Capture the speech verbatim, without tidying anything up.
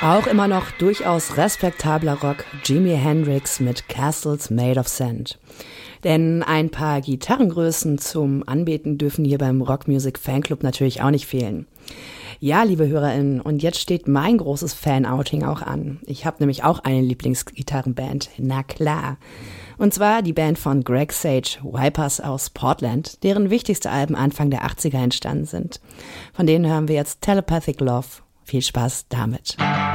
Auch immer noch durchaus respektabler Rock, Jimi Hendrix mit Castles Made of Sand. Denn ein paar Gitarrengrößen zum Anbeten dürfen hier beim Rockmusic Fanclub natürlich auch nicht fehlen. Ja, liebe HörerInnen, und jetzt steht mein großes Fan-Outing auch an. Ich habe nämlich auch eine Lieblingsgitarrenband, na klar. Und zwar die Band von Greg Sage, Vipers aus Portland, deren wichtigste Alben Anfang der achtziger entstanden sind. Von denen hören wir jetzt Telepathic Love. Viel Spaß damit.